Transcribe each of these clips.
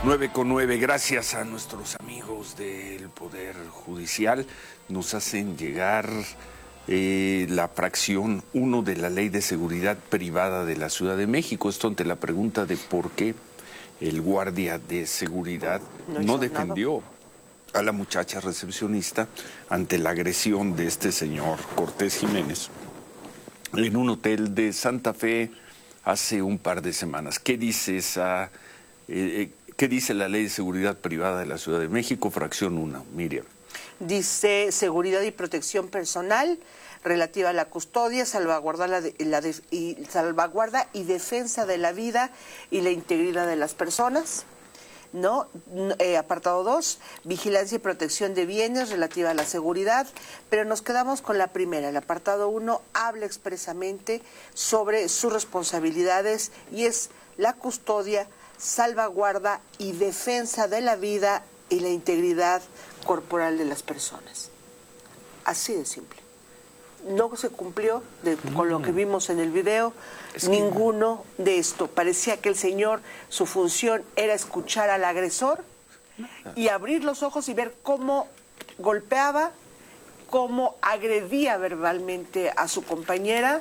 9:09, gracias a nuestros amigos del Poder Judicial, nos hacen llegar la fracción 1 de la Ley de Seguridad Privada de la Ciudad de México. Esto ante la pregunta de por qué el guardia de seguridad no defendió a la muchacha recepcionista ante la agresión de este señor Cortés Jiménez en un hotel de Santa Fe hace un par de semanas. ¿Qué dice ¿Qué dice la Ley de Seguridad Privada de la Ciudad de México, fracción 1? Miriam. Dice seguridad y protección personal relativa a la custodia, salvaguarda y defensa de la vida y la integridad de las personas. ¿No? Apartado 2, vigilancia y protección de bienes relativa a la seguridad, pero nos quedamos con la primera. El apartado 1 habla expresamente sobre sus responsabilidades y es la custodia, salvaguarda y defensa de la vida y la integridad corporal de las personas. Así de simple. No se cumplió con lo que vimos en el video, ninguno de esto. Parecía que el señor, su función era escuchar al agresor y abrir los ojos y ver cómo golpeaba, cómo agredía verbalmente a su compañera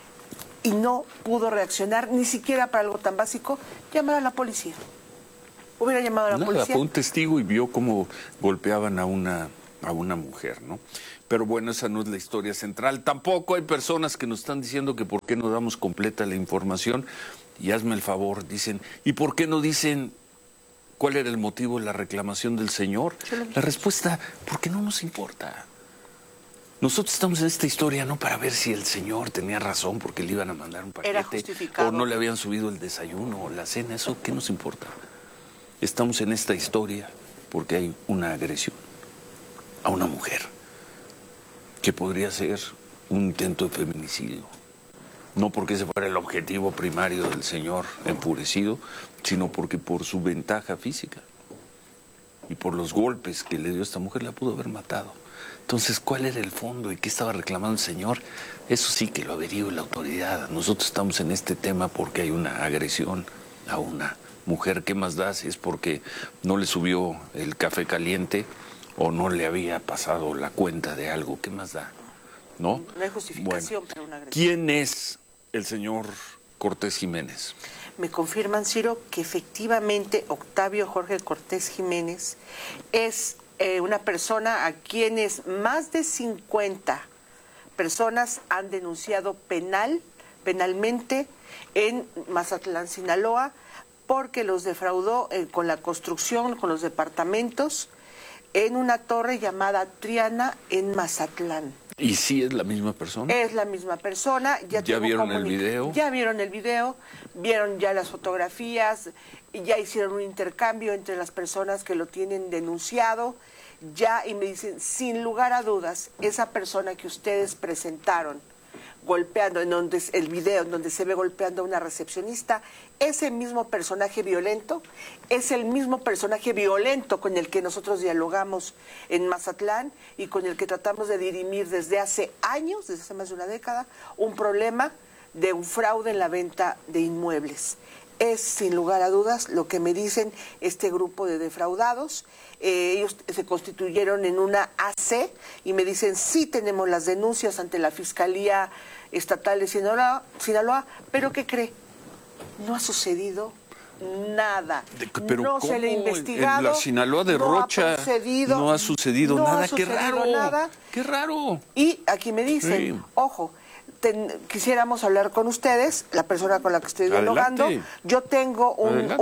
y no pudo reaccionar ni siquiera para algo tan básico, llamar a la policía. Hubiera llamado a la policía. Fue un testigo y vio cómo golpeaban a una mujer, ¿no? Pero bueno, esa no es la historia central. Tampoco hay personas que nos están diciendo que por qué no damos completa la información. Y hazme el favor, dicen, ¿y por qué no dicen cuál era el motivo de la reclamación del señor? La respuesta, porque no nos importa. Nosotros estamos en esta historia no para ver si el señor tenía razón porque le iban a mandar un paquete o no le habían subido el desayuno o la cena. Eso, ¿qué nos importa? Estamos en esta historia porque hay una agresión a una mujer que podría ser un intento de feminicidio. No porque ese fuera el objetivo primario del señor enfurecido, sino porque por su ventaja física y por los golpes que le dio a esta mujer la pudo haber matado. Entonces, ¿cuál era el fondo y qué estaba reclamando el señor? Eso sí que lo averigüe la autoridad. Nosotros estamos en este tema porque hay una agresión a una mujer. ¿Qué más da si es porque no le subió el café caliente o no le había pasado la cuenta de algo? ¿Qué más da? ¿No? No hay justificación para una agresión. ¿Quién es el señor Cortés Jiménez? Me confirman, Ciro, que efectivamente Octavio Jorge Cortés Jiménez es una persona a quienes más de 50 personas han denunciado penalmente en Mazatlán, Sinaloa, porque los defraudó con la construcción, con los departamentos, en una torre llamada Triana en Mazatlán. ¿Y sí es la misma persona? Es la misma persona. ¿Ya vieron el video? Ya vieron el video, vieron ya las fotografías, y ya hicieron un intercambio entre las personas que lo tienen denunciado, y me dicen, sin lugar a dudas, esa persona que ustedes presentaron, golpeando, el video en donde se ve golpeando a una recepcionista, ese mismo personaje violento, es el mismo personaje violento con el que nosotros dialogamos en Mazatlán y con el que tratamos de dirimir desde hace años, desde hace más de una década, un problema de un fraude en la venta de inmuebles. Es, sin lugar a dudas, lo que me dicen este grupo de defraudados. Ellos se constituyeron en una AC y me dicen, sí tenemos las denuncias ante la Fiscalía Estatal de Sinaloa, pero ¿qué cree? No ha sucedido nada. Pero no ¿cómo? Se le ha investigado. En la Sinaloa de Rocha no ha sucedido nada. ¡Qué raro! Nada. ¡Qué raro! Y aquí me dicen, sí. Ojo, quisiéramos hablar con ustedes, la persona con la que estoy dialogando. Yo tengo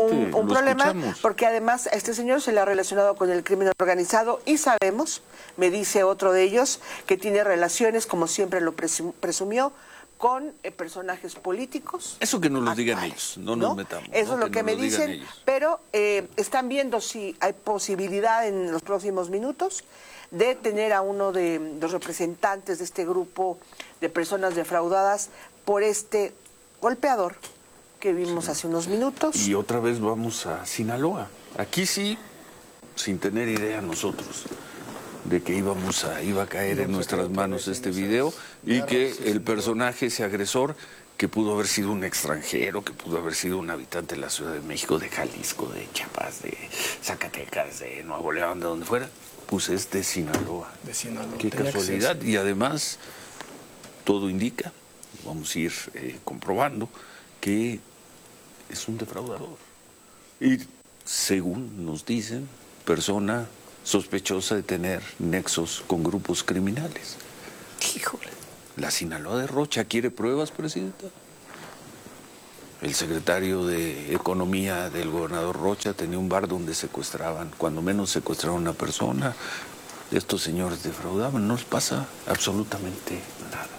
un problema, porque además a este señor se le ha relacionado con el crimen organizado y sabemos, me dice otro de ellos, que tiene relaciones, como siempre lo presumió, con personajes políticos. Eso que nos lo digan ellos, no nos metamos. Eso es lo que me dicen, pero están viendo si hay posibilidad en los próximos minutos de tener a uno de los representantes de este grupo de personas defraudadas por este golpeador que vimos hace unos minutos. Y otra vez vamos a Sinaloa. Aquí sí, sin tener idea nosotros de que iba a caer en nuestras manos este video y que el personaje, ese agresor, que pudo haber sido un extranjero, que pudo haber sido un habitante de la Ciudad de México, de Jalisco, de Chiapas, de Zacatecas, de Nuevo León, de donde fuera, pues es de Sinaloa. De Sinaloa. Qué casualidad. Y además, todo indica, vamos a ir comprobando, que es un defraudador. Y según nos dicen, persona sospechosa de tener nexos con grupos criminales. Híjole. La Sinaloa de Rocha quiere pruebas, presidenta. El secretario de Economía del gobernador Rocha tenía un bar donde secuestraban, cuando menos secuestraron a una persona. Estos señores defraudaban, no les pasa absolutamente nada.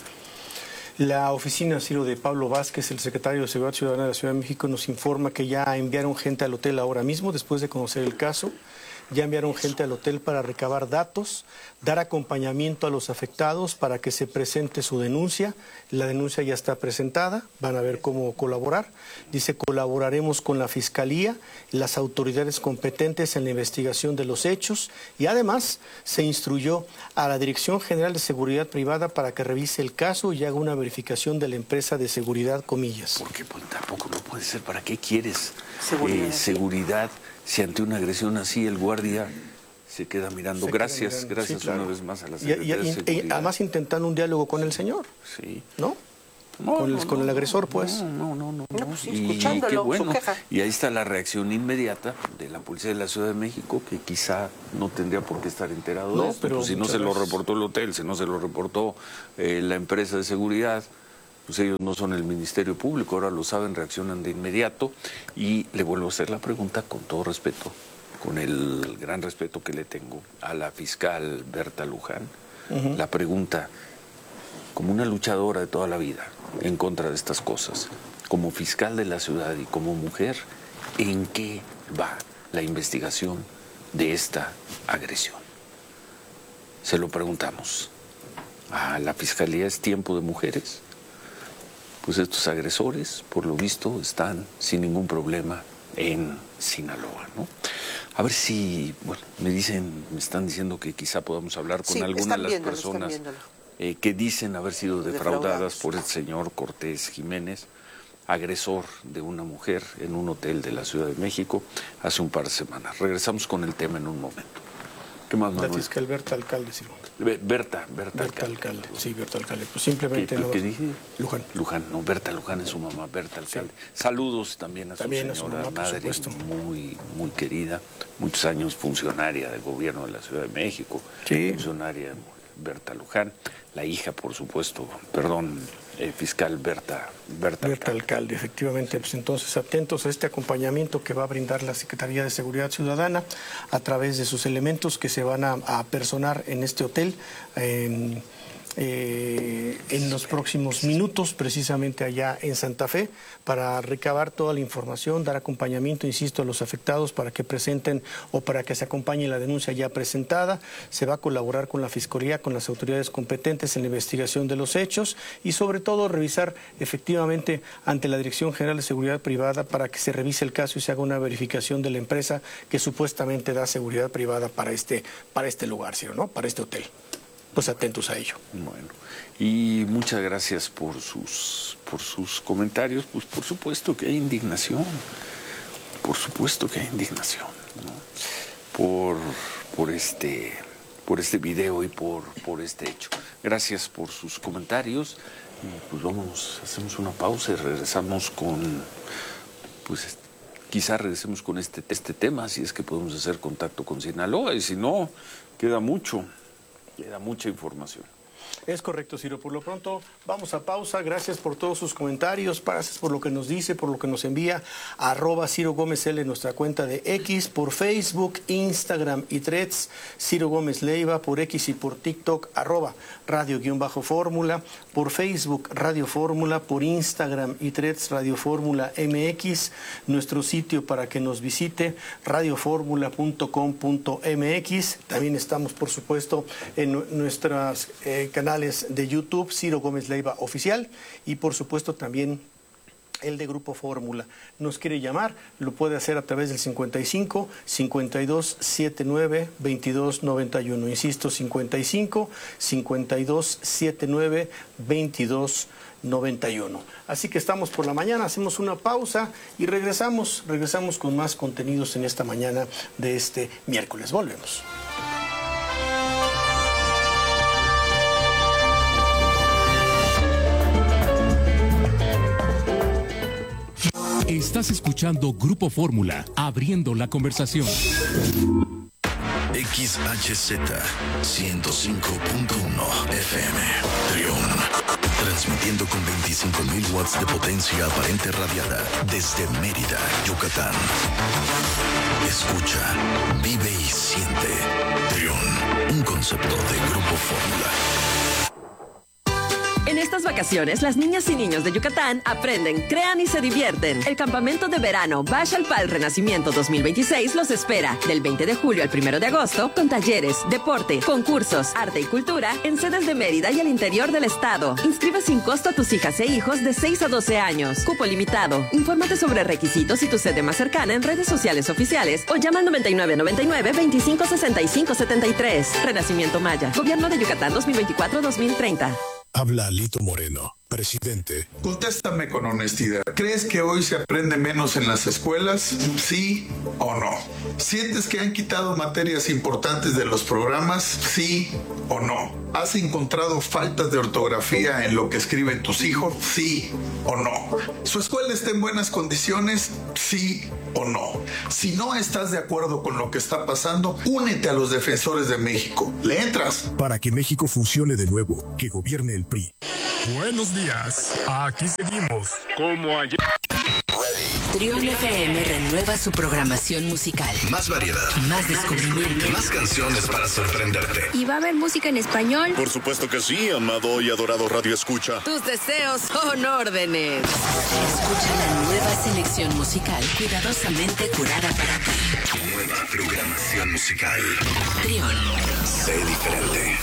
La oficina, Ciro, de Pablo Vázquez, el secretario de Seguridad Ciudadana de la Ciudad de México, nos informa que ya enviaron gente al hotel ahora mismo, después de conocer el caso. Ya enviaron gente al hotel para recabar datos, dar acompañamiento a los afectados para que se presente su denuncia. La denuncia ya está presentada, van a ver cómo colaborar. Dice, colaboraremos con la Fiscalía, las autoridades competentes en la investigación de los hechos, y además se instruyó a la Dirección General de Seguridad Privada para que revise el caso y haga una verificación de la empresa de seguridad, comillas. Porque pues, tampoco no puede ser. ¿Para qué quieres Seguridad. Si ante una agresión así el guardia se queda mirando? Gracias Sí, claro. una vez más a la Secretaría de Seguridad. Y además intentando un diálogo con el señor, Sí. ¿no? Con el agresor, pues. No, pues sí, Y escuchándolo, qué bueno. su queja. Y ahí está la reacción inmediata de la Policía de la Ciudad de México, que quizá no tendría por qué estar enterado de esto. Pero Pues si no se lo muchas veces. reportó el hotel, si no se lo reportó la empresa de seguridad, pues ellos no son el Ministerio Público, ahora lo saben, reaccionan de inmediato. Y le vuelvo a hacer la pregunta con todo respeto, con el gran respeto que le tengo a la fiscal Berta Luján. La pregunta, como una luchadora de toda la vida en contra de estas cosas, como fiscal de la ciudad y como mujer, ¿en qué va la investigación de esta agresión? Se lo preguntamos. ¿A la fiscalía es tiempo de mujeres? Pues estos agresores, por lo visto, están sin ningún problema en Sinaloa, ¿no? A ver si, bueno, me están diciendo que quizá podamos hablar con Sí, alguna de las están personas viéndolo. Que dicen haber sido defraudadas Defraudadas. por el señor Cortés Jiménez, agresor de una mujer en un hotel de la Ciudad de México hace un par de semanas. Regresamos con el tema en un momento. ¿Qué más, La Manuel? fiscal Berta Alcalde, Ciro. Berta Berta Alcalde. Sí, Berta Alcalde. Pues simplemente ¿Qué, no. qué dije? Luján. Luján, no, Berta Luján es su mamá, Berta Alcalde. Saludos también a su También a señora su mamá, por madre, supuesto. muy, muy querida, muchos años funcionaria del gobierno de la Ciudad de México, Sí. funcionaria Berta Luján, la hija, por supuesto, perdón, fiscal Berta Berta Alcalde, efectivamente. Pues entonces, atentos a este acompañamiento que va a brindar la Secretaría de Seguridad Ciudadana a través de sus elementos que se van a apersonar en este hotel en los próximos minutos, precisamente allá en Santa Fe, para recabar toda la información, dar acompañamiento, insisto, a los afectados para que presenten o para que se acompañe la denuncia ya presentada. Se va a colaborar con la Fiscalía, con las autoridades competentes en la investigación de los hechos y sobre todo revisar efectivamente ante la Dirección General de Seguridad Privada para que se revise el caso y se haga una verificación de la empresa que supuestamente da seguridad privada para este lugar, ¿sí o no? Para este hotel. Pues atentos a ello. Bueno, y muchas gracias por sus comentarios. Pues por supuesto que hay indignación, por supuesto que hay indignación, ¿no? por este video y por este hecho. Gracias por sus comentarios. Y pues vámonos, hacemos una pausa y regresamos con, pues quizá regresemos con este tema, si es que podemos hacer contacto con Sinaloa, y si no, queda mucha información. Es correcto, Ciro. Por lo pronto, vamos a pausa. Gracias por todos sus comentarios, gracias por lo que nos dice, por lo que nos envía a @Ciro Gómez L, nuestra cuenta de X, por Facebook, Instagram y Threads, Ciro Gómez Leiva, por X y por TikTok, @radio_fórmula, por Facebook, Radio Fórmula, por Instagram y Threads, Radio Fórmula MX, nuestro sitio para que nos visite, radioformula.com.mx. También estamos, por supuesto, en nuestros canales de YouTube, Ciro Gómez Leiva Oficial, y por supuesto también el de Grupo Fórmula. Nos quiere llamar, lo puede hacer a través del 55 52 79 22 91. Insisto, 55 52 79 22 91. Así que estamos por la mañana, hacemos una pausa y regresamos con más contenidos en esta mañana de este miércoles. Volvemos. Estás escuchando Grupo Fórmula, abriendo la conversación. XHZ 105.1 FM Trión, transmitiendo con 25.000 watts de potencia aparente radiada desde Mérida, Yucatán. Escucha, vive y siente. Trión, un concepto de Grupo Fórmula. En estas vacaciones, las niñas y niños de Yucatán aprenden, crean y se divierten. El campamento de verano Bash al Pal Renacimiento 2026 los espera del 20 de julio al 1 de agosto con talleres, deporte, concursos, arte y cultura en sedes de Mérida y el interior del estado. Inscribe sin costo a tus hijas e hijos de 6 a 12 años. Cupo limitado. Infórmate sobre requisitos y tu sede más cercana en redes sociales oficiales o llama al 9999-256573. Renacimiento Maya. Gobierno de Yucatán 2024-2030. Habla Lito Moreno, presidente. Contéstame con honestidad. ¿Crees que hoy se aprende menos en las escuelas? ¿Sí o no? ¿Sientes que han quitado materias importantes de los programas? ¿Sí o no? ¿Has encontrado faltas de ortografía en lo que escriben tus hijos? ¿Sí o no? ¿Su escuela está en buenas condiciones? ¿Sí o no? Si no estás de acuerdo con lo que está pasando, únete a los defensores de México. ¿Le entras? Para que México funcione de nuevo, que gobierne el PRI. Buenos días, aquí seguimos, como ayer. Trión FM renueva su programación musical. Más variedad, más descubrimiento, más canciones para sorprenderte. ¿Y va a haber música en español? Por supuesto que sí, amado y adorado Radio Escucha. Tus deseos son órdenes. Escucha la nueva selección musical cuidadosamente curada para ti. Nueva programación musical. Trión. Sé diferente.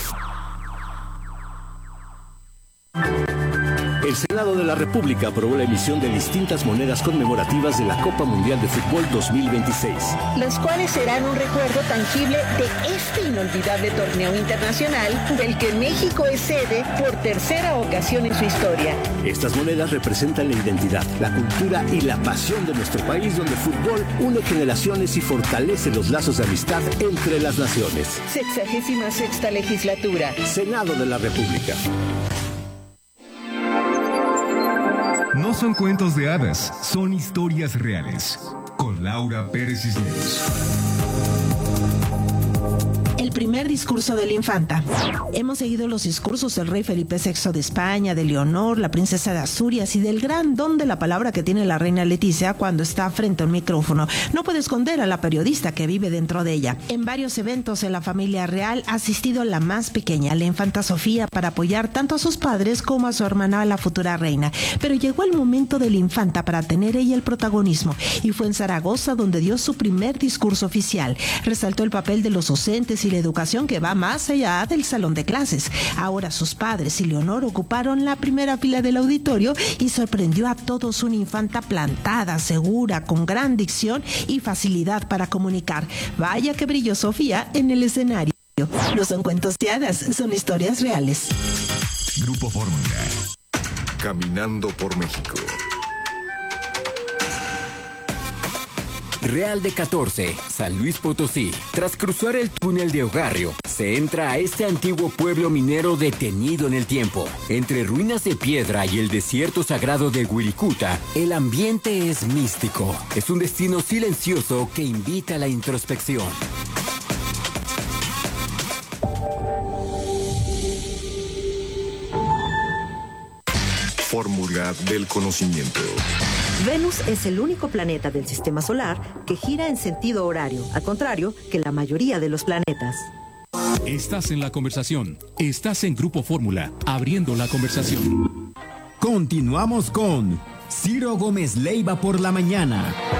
El Senado de la República aprobó la emisión de distintas monedas conmemorativas de la Copa Mundial de Fútbol 2026. Las cuales serán un recuerdo tangible de este inolvidable torneo internacional del que México es sede por tercera ocasión en su historia. Estas monedas representan la identidad, la cultura y la pasión de nuestro país, donde el fútbol une generaciones y fortalece los lazos de amistad entre las naciones. 66ª legislatura. Senado de la República. No son cuentos de hadas, son historias reales. Con Laura Pérez Cisneros. El primer discurso de la infanta. Hemos seguido los discursos del rey Felipe VI de España, de Leonor, la princesa de Asturias y del gran don de la palabra que tiene la reina Leticia cuando está frente a un micrófono. No puede esconder a la periodista que vive dentro de ella. En varios eventos en la familia real ha asistido la más pequeña, la infanta Sofía, para apoyar tanto a sus padres como a su hermana, la futura reina. Pero llegó el momento de la infanta para tener ella el protagonismo, y fue en Zaragoza donde dio su primer discurso oficial. Resaltó el papel de los docentes y la educación que va más allá del salón de clases. Ahora sus padres y Leonor ocuparon la primera fila del auditorio y sorprendió a todos una infanta plantada, segura, con gran dicción y facilidad para comunicar. Vaya que brilló Sofía en el escenario. No son cuentos de hadas, son historias reales. Grupo Fórmula. Caminando por México. Real de 14, San Luis Potosí. Tras cruzar el túnel de Ogarrio, se entra a este antiguo pueblo minero detenido en el tiempo. Entre ruinas de piedra y el desierto sagrado de Wirikuta, el ambiente es místico. Es un destino silencioso que invita a la introspección. Fórmula del conocimiento. Venus es el único planeta del sistema solar que gira en sentido horario, al contrario que la mayoría de los planetas. Estás en la conversación. Estás en Grupo Fórmula, abriendo la conversación. Continuamos con Ciro Gómez Leiva por la mañana.